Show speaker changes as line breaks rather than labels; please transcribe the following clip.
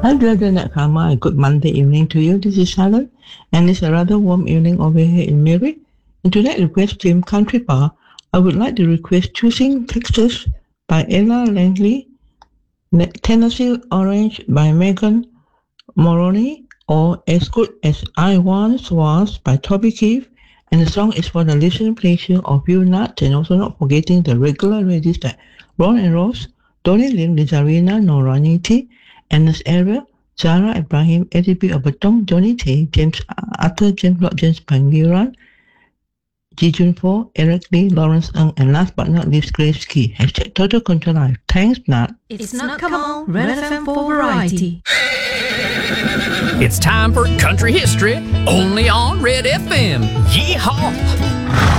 Hi, Dragon Nakama. A good Monday evening to you. This is Sharon, and it's a rather warm evening over here in Mary. In tonight's request team Country Bar, I would like to request Choosing Texas by Ella Langley, Tennessee Orange by Megan Moroney, or As Good as I Once Was by Toby Keith. And the song is for the listening pleasure of you nuts, and also not forgetting the regular ladies like Ron and Rose, Donnie Lim, Lizarina, Norani T, Ernest Ariel, Zara Ibrahim, Eddie B. Obertong, Johnny T, James Arthur, James Lord, James Pangiran, Ji Jun Po, Eric Lee, Lawrence Ng, and last but not least, Grace Key. Hashtag Total Control Life. Thanks, Nat.
It's not come on, Red FM for variety.
It's time for country history, only on Red FM. Yeehaw!